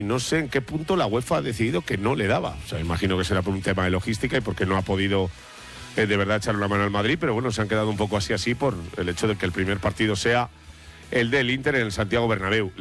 No sé en qué punto la UEFA ha decidido que no le daba. O sea, imagino que será por un tema de logística y porque no ha podido de verdad echar una mano al Madrid, pero bueno, se han quedado un poco así por el hecho de que el primer partido sea el del Inter en el Santiago Bernabéu.